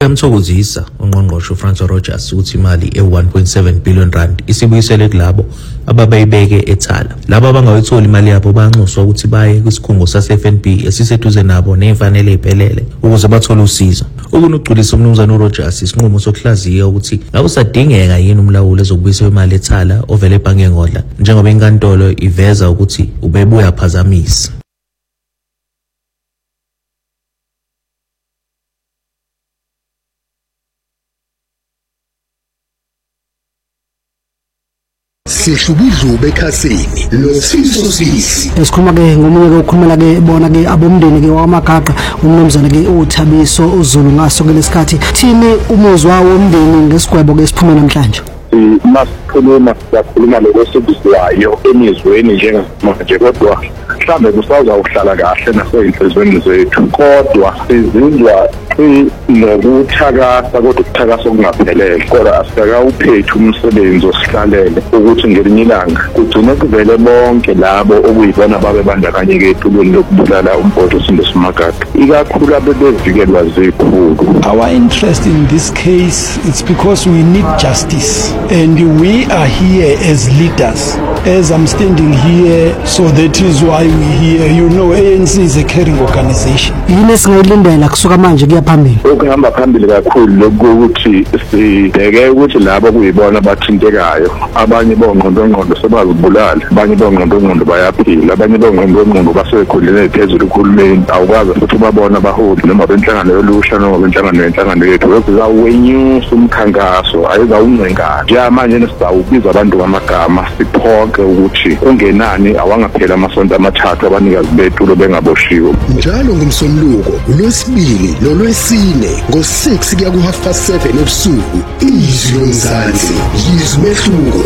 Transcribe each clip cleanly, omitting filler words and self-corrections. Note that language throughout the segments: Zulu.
Kuyamthokozisa ungqongqoshe uFrancois Rogers ukuthi imali e1.7 billion rand isibuyisele kulabo ababeyibeke eThala. Labo abangayithola imali yabo banxuswa ukuthi baye kwisikhungo sase-FNB esiseduze nabo nezifanele eziphelele ukuze bathole usizo. Ukunugculisa umnumzane uRogers isinqumo sokuhlaziya ukuthi ngabe usadingeka yini umlawuli ezokubuyisa imali eThala ovele ebhange ngodla njengoba inkantolo iveza ukuthi ubebuya phazamisa. Sihlubudlube ekhasini loSifiso Sisi esikhuluma ke ngomunye ke ukhulumela ke bona ke abomndeni ke wamagaqa umnomzana ke uThabiso uZulu ngaso ke lesikhathi thini umuzwa womndeni ngesigwebo ke siphume namhlanje. Masikhuluma siyakhuluma lokwesibizwayo emizweni njengamanje kodwa mhlambe kusazawuhlala kahle naseyinhlizweni zethu kodwa sizindwa nokuthakasa kodwa ukuthakasa okungaphelele kodwa asikawuphethe umsebenzi osihlalele ukuthi ngelinye ilanga kugcine kuvele bonke labo okuyibona babebandakanyeke etulweni lokubulala umbhoti uSindiso Magaqa ikakhulu abebevikelwa zikhulu. Our interest in this case is because we need justice and we are here as leaders. As I'm standing here, so that is why we here. You know, ANC is a caring organization. Yini singayilindela kusuka manje kuya phambili? Ukuhamba phambili kakhulu lokuthi sibheke ukuthi labo kuyibona abathintekayo abanye bongqondongqondo sebazibulala abanye bongqondongqondo bayaphila abanye bongqondongqondo basekhulile phezulu kuhulumeni awukwazi futhi babona abaholi noma benhlangano yolusha noma benhlangano yethu lokuzawuwenyusa umkhankaso ayizawungcengana nje manje nesizawubiza abantu bamagama siphoke ukuthi ungenani awangaphela amasonto amathathu abanikazi betulo bengaboshiwe njalo ngomsomluko uLwesibili noLwesine ngo6 kuya ku7:30 ebusuku izwi lomzansi yizimehluko.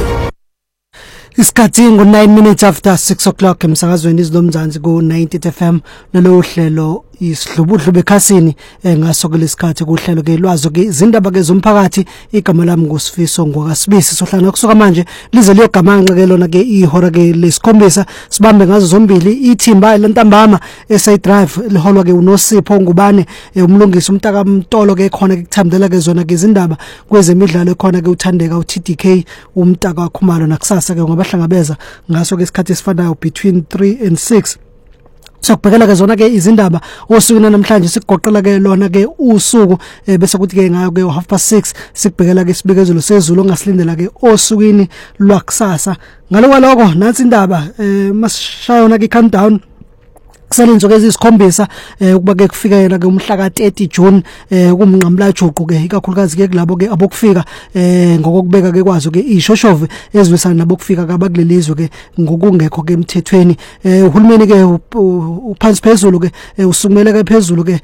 Isikhathi ngo9 minutes after 6 o'clock emsakazweni izilomzansi ku90 FM lelo hlelo isihlubudlube ekhasini ngaso kulesikhathi kuhlelo ke lwazo ke izindaba ke zomphakathi igama lami nguSifiso ngwakasibisi sohlala kusuka manje lize liyogamanqa ke lona ke ihora ke lesikhombisa sibambe ngazo zombili ithimba lentambama SA Drive liholwa ke uNosipho Ngubane umlungisi umntaka Mtolo ke khona ke kuthambela ke zona ke izindaba kwezemidlalo khona ke uthandeka uTDK umntaka Khumalo nakusasa ke ngabahlangabeza ngaso ke isikhathi esifanayo between 3 and 6. Sokubhekela ke zona ke izindaba osukwini namhlanje sikugoqela ke lona ke usuku bese kuthi ke ngayo ke 6:30 sikubhekela ke isibekezelo sezulu ongasilindela ke osukwini lwakusasa ngaloko nansi indaba masishayona ke countdown kusalenzo ke isikhombisa ukuba ke kufika yena ke umhla ka30 June kumnqamla juqu ke ikakhulukazi ke kulabo ke abokufika ngokubeka ke kwazo ke ishoshove ezwisana nabokufika kabakulelizwe ke ngokungekho ke emthethweni uhulumeni ke uphansi phezulu ke usukumele ke phezulu ke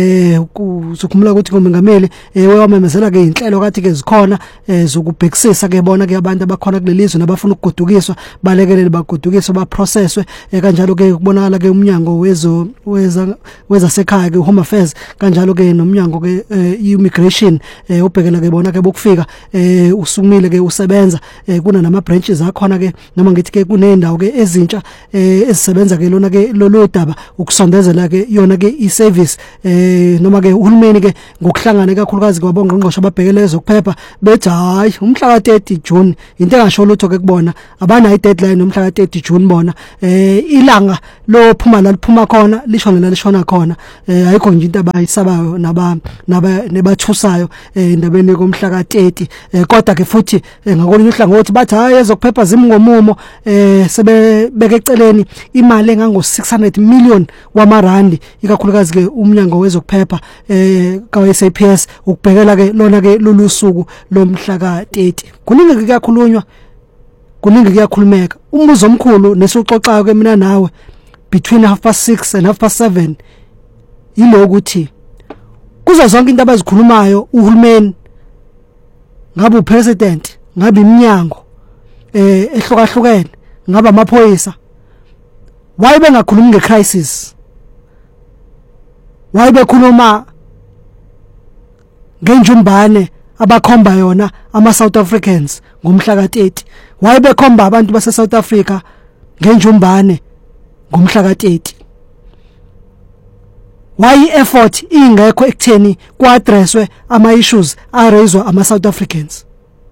uzokhumula ukuthi ngomengameli wamemezela ke inhlelo kathi ke zikhona zokubhekisisa ke bona ke abantu abakhona kulelizwe nabafuna ukugodukiswa balekelele bagodukiswe baprocesswe kanjalo ke kubonakala ke umnyango weza sekhaya ke Home Affairs kanjalo ke nomnyango ke immigration ubhekela ke bona ke bokufika usukumile ke usebenza kuna nama branches akhona ke noma ngithi ke kunendawo ke ezintsha ezisebenza ke lona ke lolo daba ukusondezela ke yona ke iservice noma ke uhulumeni ke ngokuhlangana kakhulukazi kwabongqongqosho ababhekele zokuphepha bethi hayi umhla ka30 June into engasho lutho ke kubona abana i-deadline umhla ka30 June bona ilanga lo phuma khona lishona lishona khona ayikho nje into abayisabayo nebathusayo endabeni komhla ka30 kodwa ke futhi ngakolunye uhlangothi bathi hayi ezokuphepha zimngomumo sebebeke eceleni imali engango 600 million wamarandi ikakhulukazi ke umnyango wezokuphepha ka-SAPS ukubhekela ke lona ke lolusuku lomhla ka30 kuningi kakhulunywa kuningi kuyakhulumeka umbuzo omkhulu nesoxoxayo ke mina nawe between 6:30 and 7:30 yilo ukuthi kuzo zonke into abazikhulumayo uhulumeni ngabe upresident ngabe iminyango ehlukahlukene ngabe amaphoyisa why bengakhulumi ngecrisis why bekhuluma ngenjumbane abakhomba yona ama South Africans ngomhla ka30 why bekhomba abantu base South Africa ngenjumbane ngomhla ka30 why effort ingekho ekutheni kwaadresswe ama issues araiswa ama South Africans.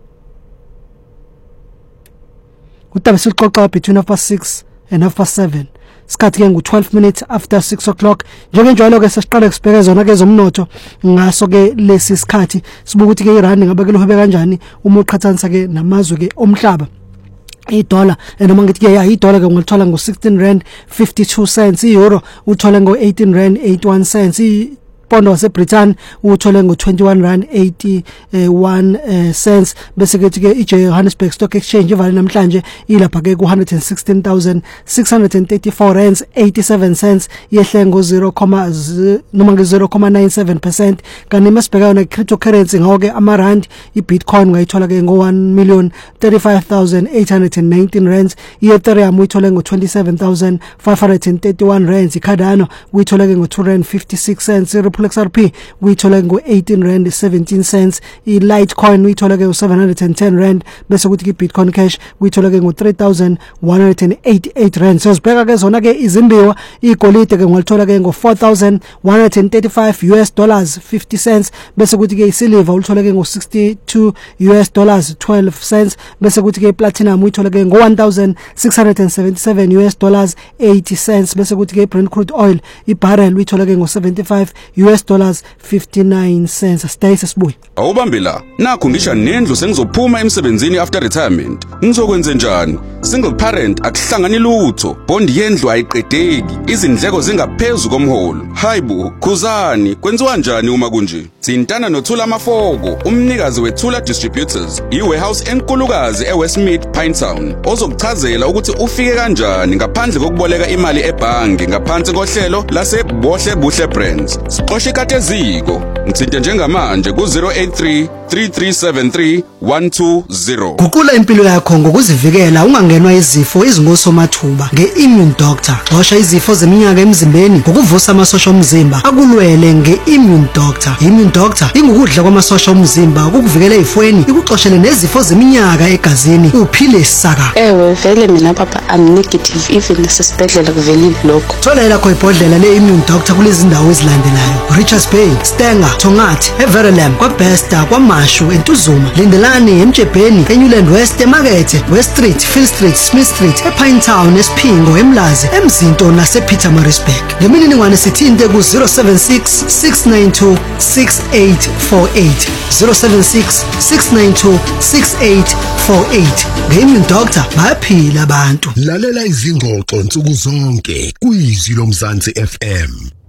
Utaba silixoxa between 6:30 and 7:30. Sikhathi ke ngu12 minutes after 6 o'clock. Njengenjalo ke sesiqala kusibheka zona ke zomnotho ngaso ke lesi sikhathi sibuka ukuthi ke irandi ngabe ke lohebe kanjani uma uqhathanisa ke namazwe ke omhlaba. $1 noma ngithi ke $1 ke ngilithola ngo 16 rand 52 cents, euro uthola ngo 18 rand 81 cents, pondo waseBritain uthola ngo 21 rand 81 cents. Bese ke iJohannesburg Stock Exchange ivale namhlanje ilapha ke ku 116,634 rands 87 cents, yehle ngo 0.97%. Kanti masibheka na cryptocurrency ngawo ke amarand, iBitcoin ngayithola ke ngo 1,35,819 rands, iEthereum uyithola ngo 27,531 rands, iCardano uyithola ke ngo 2 rand 56 cents, XRP uyithola ngo 18 rand 17 cents, iLitecoin uyithola ke 710 rand, bese kuthi iBitcoin Cash uyithola ke ngo 3,188 rand. So sibheka ke zona ke izimbiwa, igolide ke ngalithola ke ngo 4,135 US dollars 50 cents, bese kuthi ke isilver ulithola ke ngo 62 US dollars 12 cents, bese kuthi ke platinum uyithola ke ngo 1,677 US dollars 80 cents, bese kuthi ke Brent crude oil ibarrel uyithola ke ngo 75 US dollars 59 cents. Stay sesibuye. Awubambe la. Nakho ngisha nendlu sengizophuma emsebenzini after retirement. Ngizokwenza njani? Single parent akuhlangani lutho. Bond yendlu ayiqedeki. Izindleko zingaphezulu komholo. Hayibo, khuzani. Kwenziwa njani uma kunje? Sintana noThula Mafoko, umnikazi weThula Distributors, iwarehouse enkulukazi eWestmead Pinetown. Ozokuchazela ukuthi ufike kanjani ngaphandle kokuboleka imali ebhangi ngaphansi kohlelo lase Bohle Buhle Brands. Siqoshe kateziko. Ngithinte njengamanje ku 083 3373 120. Guqula impilo yakho ngokuzivikela ungangenwa izifo ezingosomathuba ngeImmune Doctor. Xosha izifo zeminyaka emzimbeni ngokuvusa amasosha omzimba akulwele ngeImmune Doctor. Immune Doctor ingukudla kwamasosha omzimba ukukuvikela ezifweni, ikuxoshele nezifo zeminyaka egazini uphile saka. Ewe vele mina papa I'm negative even nasesibhedlela kuvelile lokho. Thola lakho ibhodlela leImmune Doctor kulezi ndawo ezilandelayo: Richards Bay, Stenger, Tongathi, Everlam, kwaBesta, kwaMashu, eNtuzuma, Lindelani, eMjebheni, eNewland West, eMakethe, West Street, Phil Street, Smith Street, ePinetown, eSphingo, eMlazi, eMzinto nasePietermaritzburg. Ngemininingwane sithinte ku 076 692 6848 076 692 6848. NgeImmune Doctor bayaphila abantu. Lalela izingxoxo nsuku zonke kwizwi loMzansi FM.